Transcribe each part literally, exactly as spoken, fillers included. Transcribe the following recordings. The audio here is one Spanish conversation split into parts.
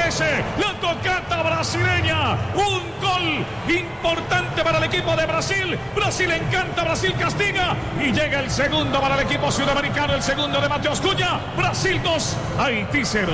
aparece la tocata brasileña. Un gol importante para el equipo de Brasil. Brasil encanta, Brasil castiga. Y llega el segundo para el equipo sudamericano, el segundo de Mateus Cunha. Brasil dos, Haití cero.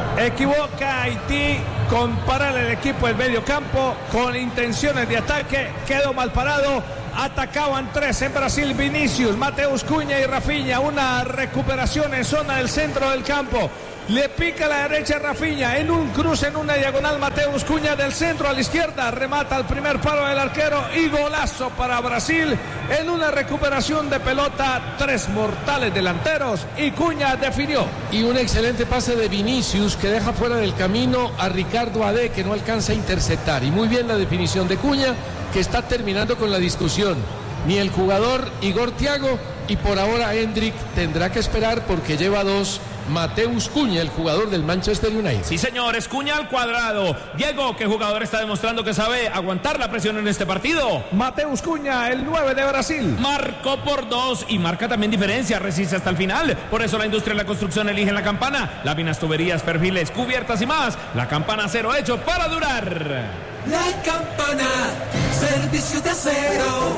Equivoca Haití con parar el equipo del medio campo con intenciones de ataque. Quedó mal parado. Atacaban tres en Brasil: Vinicius, Mateus Cunha y Rafinha. Una recuperación en zona del centro del campo. Le pica a la derecha Rafinha, en un cruce, en una diagonal, Mateus Cunha del centro a la izquierda, remata al primer palo del arquero y golazo para Brasil en una recuperación de pelota. Tres mortales delanteros y Cunha definió. Y un excelente pase de Vinicius que deja fuera del camino a Ricardo Ade, que no alcanza a interceptar. Y muy bien la definición de Cunha, que está terminando con la discusión. Ni el jugador Igor Thiago, y por ahora Hendrik tendrá que esperar porque lleva dos. Mateus Cunha, el jugador del Manchester United. Sí, señores, Cunha al cuadrado. Diego, ¿qué jugador está demostrando que sabe aguantar la presión en este partido? Mateus Cunha, el nueve de Brasil. Marcó por dos y marca también diferencia, resiste hasta el final. Por eso la industria de la construcción elige la Campana. Láminas, tuberías, perfiles, cubiertas y más. La Campana, acero hecho para durar. La Campana, servicio de acero.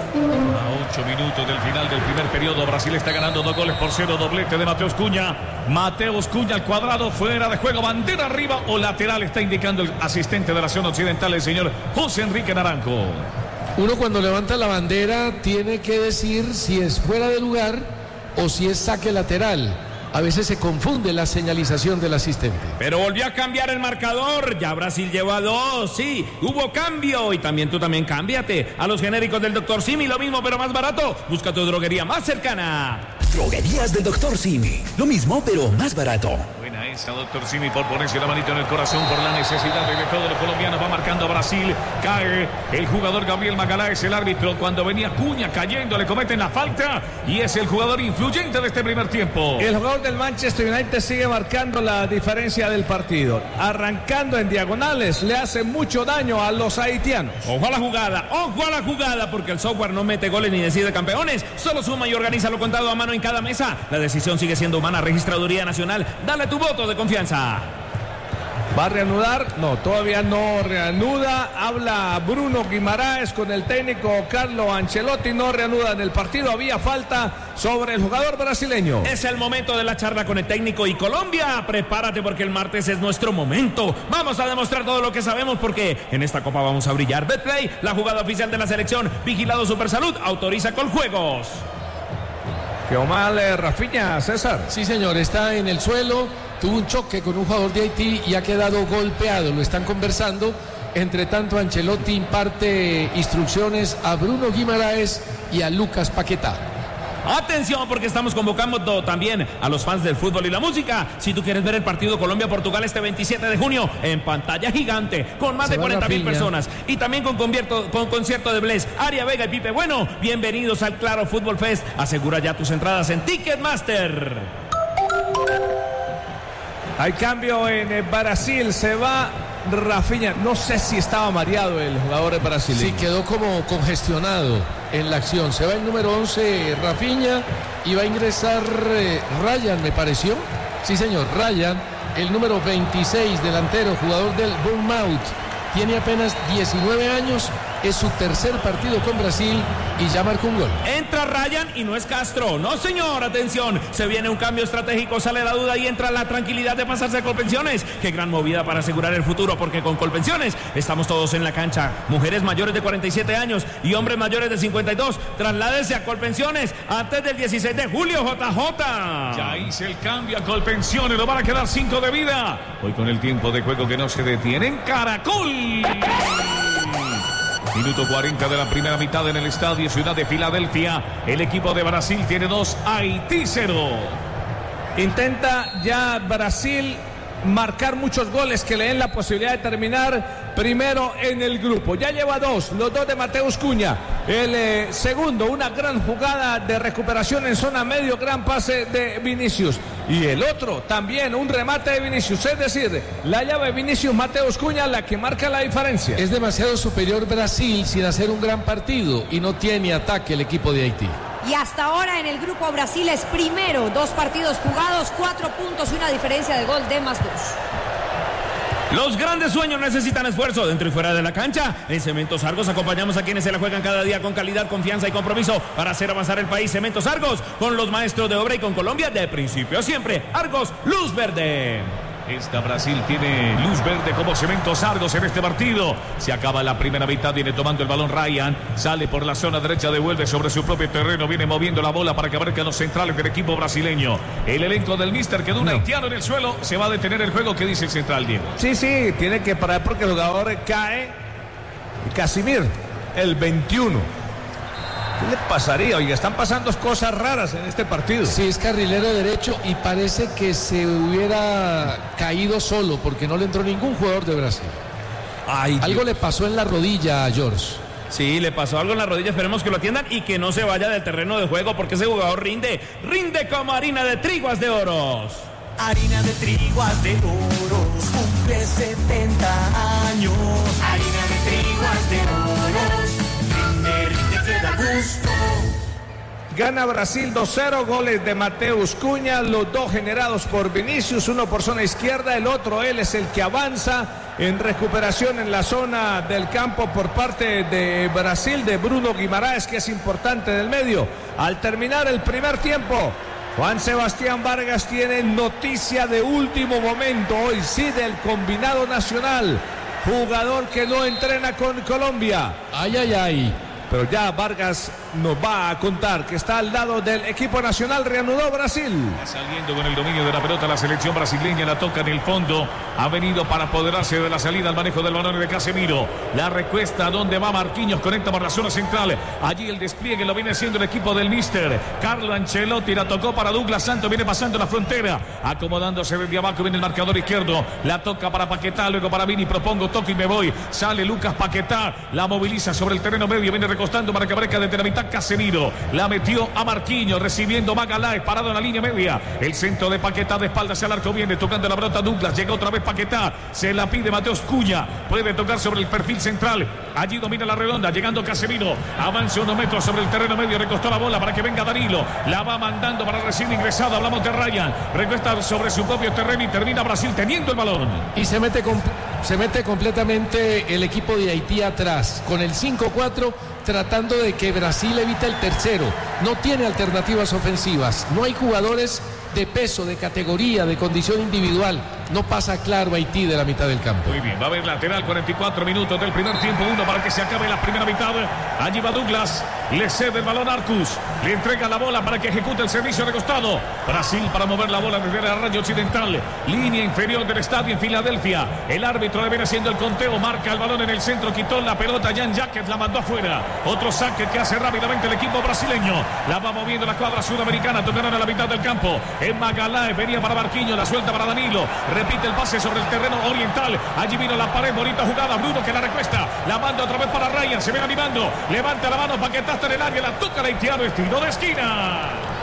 A ocho minutos del final del primer periodo, Brasil está ganando dos goles por cero, doblete de Mateus Cunha. Mateus Cunha al cuadrado, fuera de juego, bandera arriba o lateral, está indicando el asistente de la zona occidental, el señor José Enrique Naranjo. Uno cuando levanta la bandera tiene que decir si es fuera de lugar o si es saque lateral. A veces se confunde la señalización del asistente. Pero volvió a cambiar el marcador. Ya Brasil lleva dos. Sí, hubo cambio. Y también tú también cámbiate a los genéricos del doctor Simi. Lo mismo pero más barato. Busca tu droguería más cercana. Droguerías del doctor Simi. Lo mismo pero más barato. Buena esa, doctor Simi, por ponerse la manito en el corazón por la necesidad de todos los colombianos. Va marcando Brasil. Cae el jugador Gabriel Magaláes, el árbitro. Cuando venía Cunha cayendo, le cometen la falta. Y es el jugador influyente de este primer tiempo. El jugador del Manchester United sigue marcando la diferencia del partido. Arrancando en diagonales, le hace mucho daño a los haitianos. Ojo a la jugada, ojo a la jugada, porque el software no mete goles ni decide campeones. Solo suma y organiza lo contado a mano en cada mesa. La decisión sigue siendo humana. Registraduría Nacional, dale tu voto de confianza. ¿Va a reanudar? No, todavía no reanuda. Habla Bruno Guimaraes con el técnico Carlo Ancelotti. No reanudan el partido. Había falta sobre el jugador brasileño. Es el momento de la charla con el técnico. Y Colombia, prepárate porque el martes es nuestro momento. Vamos a demostrar todo lo que sabemos porque en esta copa vamos a brillar. Betplay, la jugada oficial de la selección. Vigilado Supersalud, autoriza Coljuegos. Quedó mal eh, Rafinha, César. Sí, señor, está en el suelo. Tuvo un choque con un jugador de Haití y ha quedado golpeado. Lo están conversando. Entre tanto, Ancelotti imparte instrucciones a Bruno Guimaraes y a Lucas Paquetá. Atención porque estamos convocando también a los fans del fútbol y la música. Si tú quieres ver el partido Colombia-Portugal este veintisiete de junio en pantalla gigante con más Se de cuarenta mil personas y también con, con concierto de Bless, Aria Vega y Pipe Bueno, bienvenidos al Claro Fútbol Fest. Asegura ya tus entradas en Ticketmaster. Hay cambio en Brasil, se va Rafinha. No sé si estaba mareado el jugador de Brasil. Sí, quedó como congestionado en la acción. Se va el número once, Rafinha, y va a ingresar eh, Ryan, me pareció. Sí, señor, Ryan, el número veintiséis, delantero, jugador del Bournemouth. Tiene apenas diecinueve años, es su tercer partido con Brasil y ya marcó un gol. Entra Ryan y no es Castro. No, señor, atención. Se viene un cambio estratégico, sale la duda y entra la tranquilidad de pasarse a Colpensiones. Qué gran movida para asegurar el futuro, porque con Colpensiones estamos todos en la cancha. Mujeres mayores de cuarenta y siete años y hombres mayores de cincuenta y dos. Trasládese a Colpensiones antes del dieciséis de julio, J J. Ya hice el cambio a Colpensiones, lo van a quedar cinco de vida. Hoy con el tiempo de juego que no se detiene en Caracol. Minuto cuarenta de la primera mitad en el estadio Ciudad de Filadelfia. El equipo de Brasil tiene dos, Haití cero. Intenta ya Brasil marcar muchos goles que le den la posibilidad de terminar primero en el grupo. Ya lleva dos, los dos de Mateus Cunha. El eh, segundo, una gran jugada de recuperación en zona medio, gran pase de Vinicius. Y el otro, también un remate de Vinicius. Es decir, la llave de Vinicius, Mateus Cunha, la que marca la diferencia. Es demasiado superior Brasil sin hacer un gran partido y no tiene ataque el equipo de Haití. Y hasta ahora en el grupo Brasil es primero, dos partidos jugados, cuatro puntos y una diferencia de gol de más dos. Los grandes sueños necesitan esfuerzo dentro y fuera de la cancha. En Cementos Argos acompañamos a quienes se la juegan cada día con calidad, confianza y compromiso para hacer avanzar el país. Cementos Argos, con los maestros de obra y con Colombia de principio a siempre. Argos, luz verde. Esta Brasil tiene luz verde como Cementos Argos en este partido. Se acaba la primera mitad, viene tomando el balón Ryan, sale por la zona derecha, devuelve sobre su propio terreno, viene moviendo la bola para que abarquen los centrales del equipo brasileño. El elenco del Mister quedó un no. haitiano en el suelo, se va a detener el juego. ¿Qué dice el central, Diego? Sí, sí, tiene que parar porque el jugador cae. Casimir, el veintiuno. ¿Qué le pasaría? Oiga, están pasando cosas raras en este partido. Sí, es carrilero derecho y parece que se hubiera caído solo porque no le entró ningún jugador de Brasil. Ay, algo Dios. Le pasó en la rodilla a George. Sí, le pasó algo en la rodilla, esperemos que lo atiendan y que no se vaya del terreno de juego porque ese jugador rinde, rinde como harina de triguas de oros. Harina de triguas de oros, cumple setenta años. Harina de triguas de oros, rinde, rinde, queda gusto. Gana Brasil dos cero, goles de Mateus Cunha, los dos generados por Vinicius, uno por zona izquierda, el otro él es el que avanza en recuperación en la zona del campo por parte de Brasil, de Bruno Guimaraes, que es importante del medio. Al terminar el primer tiempo, Juan Sebastián Vargas tiene noticia de último momento, hoy sí, del combinado nacional, jugador que no entrena con Colombia. Ay, ay, ay. Pero ya Vargas nos va a contar que está al lado del equipo nacional. Reanudó Brasil. Está saliendo con el dominio de la pelota la selección brasileña, la toca en el fondo. Ha venido para apoderarse de la salida al manejo del balón de Casemiro. La recuesta donde va Marquinhos, conecta por la zona central. Allí el despliegue lo viene haciendo el equipo del Mister Carlo Ancelotti. La tocó para Douglas Santos, viene pasando la frontera, acomodándose desde abajo, viene el marcador izquierdo. La toca para Paquetá, luego para Vini, propongo, toco y me voy. Sale Lucas Paquetá, la moviliza sobre el terreno medio, viene recostando para que aparezca desde la mitad Casemiro. La metió a Marquinhos, recibiendo Magaláes, parado en la línea media. El centro de Paquetá de espaldas al arco, viene tocando la pelota Douglas. Llega otra vez Paquetá, se la pide Mateus Cunha. Puede tocar sobre el perfil central. Allí domina la redonda, llegando Casemiro. Avanza unos metros sobre el terreno medio, recostó la bola para que venga Danilo. La va mandando para recién ingresado. Hablamos de Ryan. Recuesta sobre su propio terreno y termina Brasil teniendo el balón. Y se mete, con, se mete completamente el equipo de Haití atrás, con el cinco cuatro, tratando de que Brasil evite el tercero. No tiene alternativas ofensivas, no hay jugadores de peso, de categoría, de condición individual. No pasa claro Haití de la mitad del campo. Muy bien, va a haber lateral, cuarenta y cuatro minutos del primer tiempo, uno para que se acabe la primera mitad. Allí va Douglas, le cede el balón a Arcus, le entrega la bola para que ejecute el servicio de costado. Brasil para mover la bola desde la raya occidental, línea inferior del estadio en Filadelfia. El árbitro viene haciendo el conteo, marca el balón en el centro, quitó la pelota, Jan Jacket la mandó afuera. Otro saque que hace rápidamente el equipo brasileño. La va moviendo la cuadra sudamericana, tocaron a la mitad del campo. En Magaláes, venía para Marquinhos, la suelta para Danilo. Repite el pase sobre el terreno oriental. Allí vino la pared, bonita jugada. Bruno que la recuesta, la manda otra vez para Ryan. Se viene animando, levanta la mano, Paquetá está en el área, la toca el haitiano, estilo de esquina.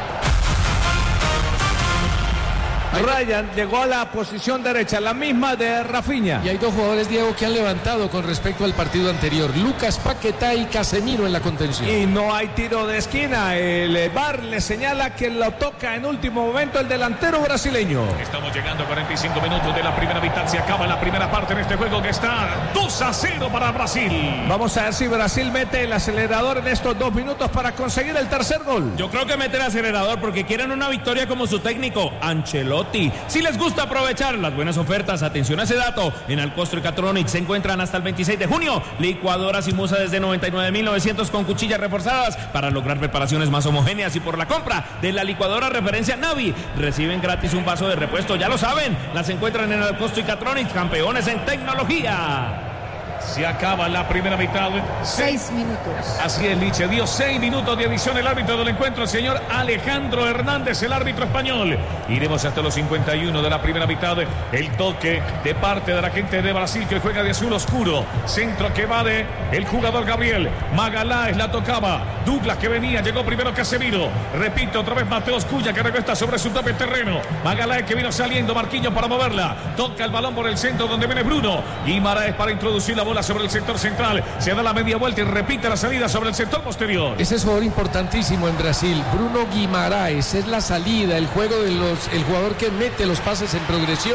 Ryan llegó a la posición derecha, la misma de Rafinha. Y hay dos jugadores, Diego, que han levantado con respecto al partido anterior: Lucas Paquetá y Casemiro en la contención. Y no hay tiro de esquina. El V A R le señala que lo toca en último momento el delantero brasileño. Estamos llegando a cuarenta y cinco minutos de la primera mitad. Se acaba la primera parte en este juego que está dos a cero para Brasil. Vamos a ver si Brasil mete el acelerador en estos dos minutos para conseguir el tercer gol. Yo creo que mete el acelerador porque quieren una victoria como su técnico, Ancelotti. Si les gusta aprovechar las buenas ofertas, atención a ese dato. En Alcostro y Catronic se encuentran hasta el veintiséis de junio licuadoras y musa desde noventa y nueve mil novecientos con cuchillas reforzadas para lograr preparaciones más homogéneas, y por la compra de la licuadora referencia Navi reciben gratis un vaso de repuesto. Ya lo saben, las encuentran en Alcostro y Catronic, campeones en tecnología. Se acaba la primera mitad. Seis minutos. Así es, Liche. Dio seis minutos de adición el árbitro del encuentro, el señor Alejandro Hernández, el árbitro español. Iremos hasta los cincuenta y uno de la primera mitad. El toque de parte de la gente de Brasil que juega de azul oscuro. Centro que va de el jugador Gabriel. Magaláes la tocaba. Douglas que venía, llegó primero Casemiro. Repito, otra vez Mateus Cunha que recuesta sobre su propio terreno. Magaláes que vino saliendo, Marquinhos para moverla. Toca el balón por el centro donde viene Bruno. Guimaraes para introducir la bola sobre el sector central, se da la media vuelta y repite la salida sobre el sector posterior. Ese es jugador importantísimo en Brasil, Bruno Guimaraes. Es la salida, el juego de los, el jugador que mete los pases en progresión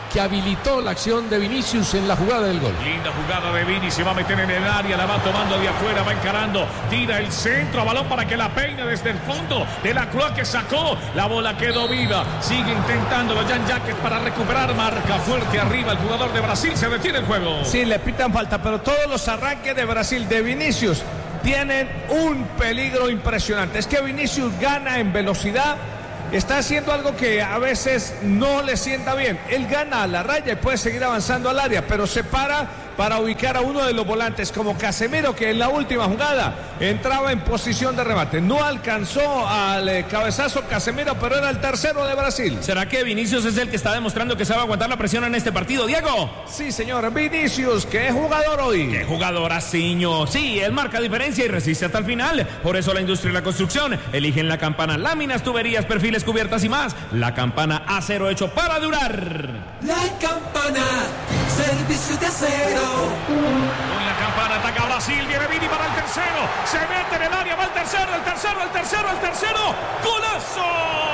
que habilitó la acción de Vinicius en la jugada del gol. Linda jugada de Vini, se va a meter en el área, la va tomando de afuera, va encarando, tira el centro, balón para que la peine desde el fondo de la Cruz que sacó, la bola quedó viva, sigue intentándolo Jan Jaques para recuperar, marca fuerte arriba el jugador de Brasil, se detiene el juego. Sí, le pitan falta, pero todos los arranques de Brasil, de Vinicius, tienen un peligro impresionante. Es que Vinicius gana en velocidad, está haciendo algo que a veces no le sienta bien. Él gana a la raya y puede seguir avanzando al área, pero se para para ubicar a uno de los volantes como Casemiro, que en la última jugada entraba en posición de remate. No alcanzó al eh, cabezazo Casemiro, pero era el tercero de Brasil. ¿Será que Vinicius es el que está demostrando que sabe aguantar la presión en este partido, Diego? Sí, señor, Vinicius, que es jugador hoy. ¡Qué jugador, Asiño! Sí, él marca diferencia y resiste hasta el final. Por eso la industria y la construcción eligen la Campana, láminas, tuberías, perfiles, cubiertas y más. La Campana, acero hecho para durar. La Campana, servicio de acero. Con la Campana ataca Brasil, viene Vini para el tercero, se mete en el área, va el tercero, el tercero, el tercero, el tercero, ¡golazo!